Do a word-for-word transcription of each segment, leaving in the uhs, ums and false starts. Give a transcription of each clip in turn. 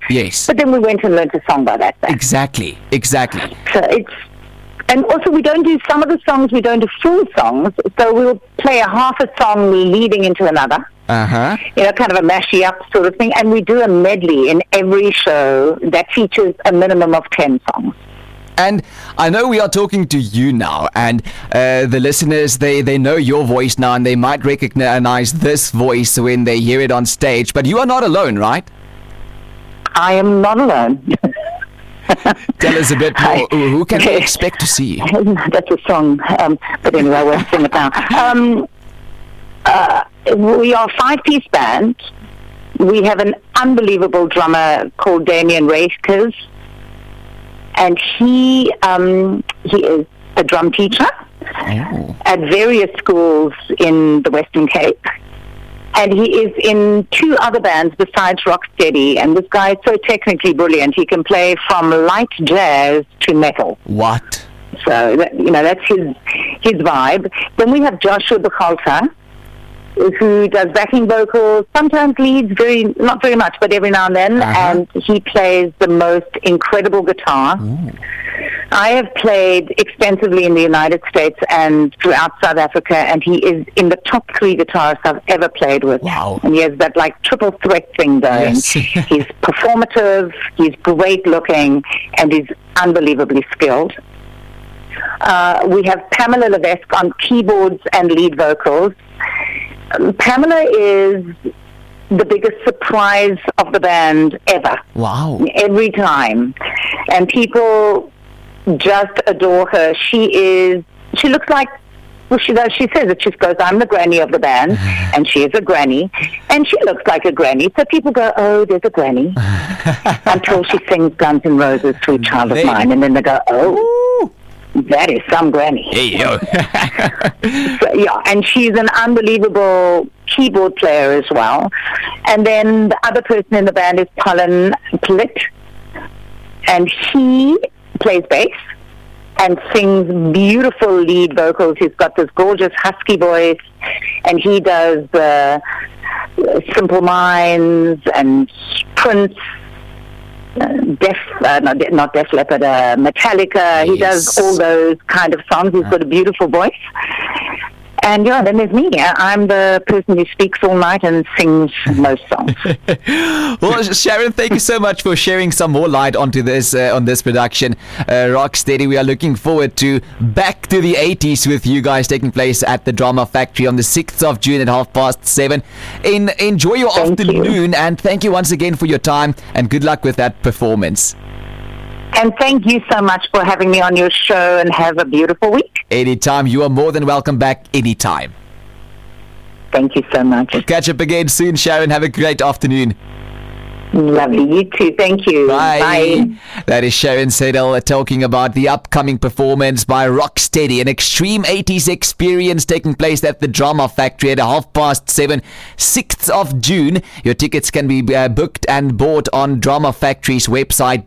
Yes. But then we went and learned a song by that band. Exactly, exactly. So it's, and also we don't do, some of the songs, we don't do full songs. So we'll play a half a song leading into another. Uh-huh. You know, kind of a mashy up sort of thing. And we do a medley in every show that features a minimum of ten songs. And I know we are talking to you now, and uh, the listeners, they, they know your voice now, and they might recognize this voice when they hear it on stage. But you are not alone, right? I am not alone. Tell us a bit more. Who can we expect to see? That's a song. Um, but anyway, I won't sing it now. Um, uh, we are a five-piece band. We have an unbelievable drummer called Damien Rakers. And he um, he is a drum teacher oh. at various schools in the Western Cape. And he is in two other bands besides Rocksteady. And this guy is so technically brilliant. He can play from light jazz to metal. What? So, that, you know, that's his his vibe. Then we have Joshua Buchalter, who does backing vocals, sometimes leads, very not very much, but every now and then, uh-huh. and he plays the most incredible guitar. Ooh. I have played extensively in the United States and throughout South Africa, and he is in the top three guitarists I've ever played with. Wow. And he has that like triple threat thing going. Yes. He's performative, he's great looking, and he's unbelievably skilled. Uh, we have Pamela Levesque on keyboards and lead vocals. Pamela is the biggest surprise of the band ever. Wow. Every time. And people just adore her. She is, she looks like, well, she does, she says it, she goes, I'm the granny of the band, and she is a granny, and she looks like a granny. So people go, oh, there's a granny, until she sings Guns N' Roses, Sweet Child of Mine, and then they go, oh, that is some granny. Hey, yo. So, yeah, and she's an unbelievable keyboard player as well. And then the other person in the band is Colin Plitt, and he plays bass and sings beautiful lead vocals. He's got this gorgeous husky voice, and he does uh, Simple Minds and Prince, uh, Def, uh, not, not Def Leppard, uh, Metallica. Yes. He does all those kind of songs. He's got a beautiful voice. And yeah, then there's me. I'm the person who speaks all night and sings most songs. Well, Sharon, thank you so much for sharing some more light onto this uh, on this production. Uh, Rocksteady, we are looking forward to Back to the eighties with you guys taking place at the Drama Factory on the sixth of June at half past seven. In, enjoy your thank afternoon, you. And thank you once again for your time, and good luck with that performance. And thank you so much for having me on your show, and have a beautiful week. Anytime. You are more than welcome back anytime. Thank you so much. We'll catch up again soon, Sharon. Have a great afternoon. Lovely. You too. Thank you. Bye. Bye. That is Sharon Seidel talking about the upcoming performance by Rocksteady, an extreme eighties experience taking place at the Drama Factory at half past seven, sixth of June. Your tickets can be uh, booked and bought on Drama Factory's website,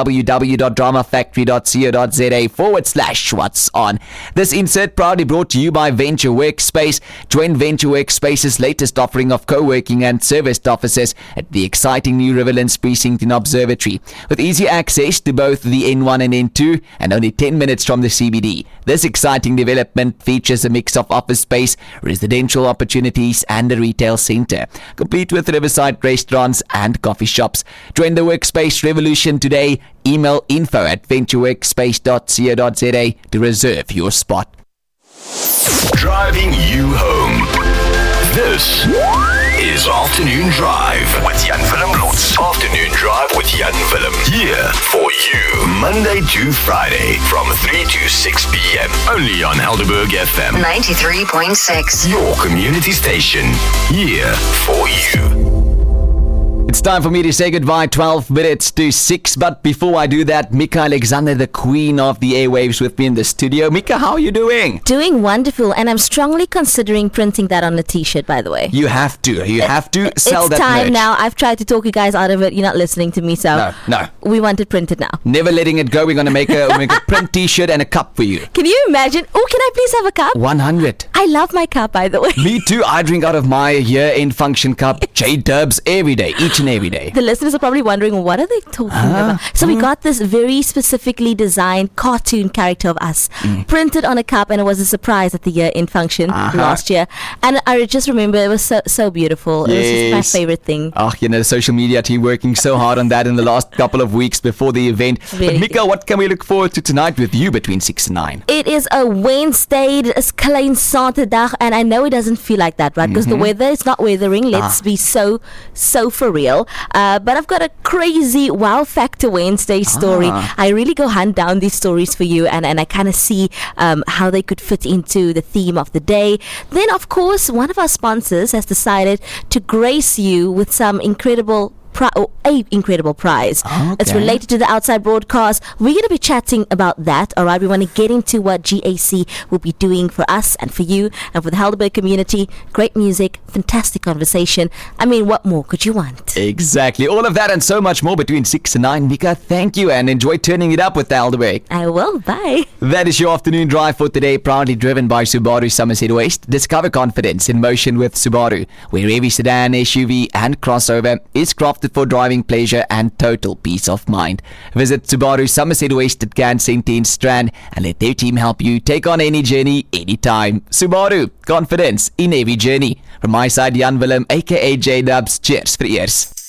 www.dramafactory.co.za forward slash what's on. This insert proudly brought to you by Venture Workspace. Join Venture Workspace's latest offering of co-working and serviced offices at the exciting new Riverlands Precinct in Observatory, with easy access to both the N one and N two and only ten minutes from the C B D. This exciting development features a mix of office space, residential opportunities and a retail center, complete with riverside restaurants and coffee shops. Join the workspace revolution today. Email info at ventureworkspace dot co dot za to reserve your spot. Driving you home. This is Afternoon Drive with Jan Willem Lotz. Afternoon Drive with Jan Willem. Here for you, Monday to Friday from three to six p.m. Only on Helderberg F M. ninety-three point six. Your community station. Here for you. It's time for me to say goodbye, twelve minutes to six. But before I do that, Mika Alexander, the queen of the airwaves, with me in the studio. Mika, how are you doing? Doing wonderful, and I'm strongly considering printing that on a t-shirt, by the way. You have to. You have to sell it's that time merch. now. I've tried to talk you guys out of it. You're not listening to me, so No, no. we want it printed now. Never letting it go. We're going to make a, make a print t-shirt and a cup for you. Can you imagine? Oh, can I please have a cup? one hundred. I love my cup, by the way. Me too. I drink out of my year-end function cup, J-Dubs, every day, each and and every day. The listeners are probably wondering, what are they talking Ah. about? So we got this very specifically designed cartoon character of us Mm. printed on a cup, and it was a surprise at the year-end function Uh-huh. last year. And I just remember it was so so beautiful. It was just Yes. my favorite thing. Oh, you know, the social media team working so hard on that in the last couple of weeks before the event. Really But Mika, what can we look forward to tonight with you between six and nine? It is a Wednesday, dit is klein Saterdag, and I know it doesn't feel like that, right? Because Mm-hmm. the weather is not weathering. Let's Ah. be so, so for real. Uh, but I've got a crazy Wow Factor Wednesday story. Ah. I really go hunt down these stories for you, and, and I kind of see um, how they could fit into the theme of the day. Then, of course, one of our sponsors has decided to grace you with some incredible Pri- or a incredible prize. It's Okay. related to the outside broadcast. We're going to be chatting about that. All right, we want to get into what G A C will be doing for us and for you and for the Helderberg community. Great music, fantastic conversation. I mean, what more could you want? Exactly. All of that and so much more between six and nine. Mika, thank you and enjoy turning it up with the Helderberg. I will. Bye. That is your afternoon drive for today, proudly driven by Subaru Somerset West. Discover confidence in motion with Subaru, where every sedan, S U V and crossover is crafted for driving pleasure and total peace of mind. Visit Subaru Somerset West at Can Centene Strand and let their team help you take on any journey, anytime. Subaru, confidence in every journey. From my side, Jan Willem, aka J-Dubs. Cheers for ears.